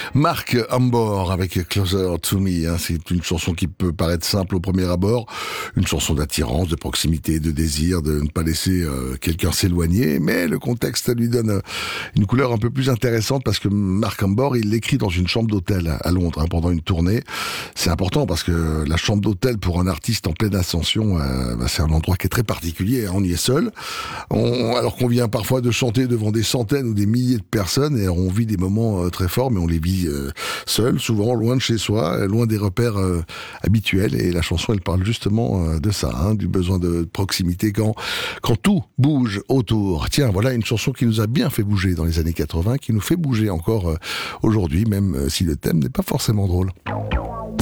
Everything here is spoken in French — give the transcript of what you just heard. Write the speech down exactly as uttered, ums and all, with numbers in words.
Marc Ambor avec Closer to Me, hein, c'est une chanson qui peut paraître simple au premier abord, une chanson d'attirance, de proximité, de désir, de ne pas laisser euh, quelqu'un s'éloigner, mais le contexte lui donne euh, une couleur un peu plus intéressante parce que Marc Ambor, il l'écrit dans une chambre d'hôtel à Londres hein, pendant une tournée. C'est important parce que la chambre d'hôtel pour un artiste en pleine ascension, euh, bah, c'est un endroit qui est très particulier, hein, on y est seul, on, alors qu'on vient parfois de chanter devant des centaines ou des milliers de personnes et on vit des moments euh, très forts, mais on les vit euh, seul, souvent loin de chez soi, loin des repères euh, habituels. Et la chanson, elle parle justement euh, de ça, hein, du besoin de proximité quand quand tout bouge autour. Tiens, voilà une chanson qui nous a bien fait bouger dans les années quatre-vingts, qui nous fait bouger encore euh, aujourd'hui, même euh, si le thème n'est pas forcément drôle.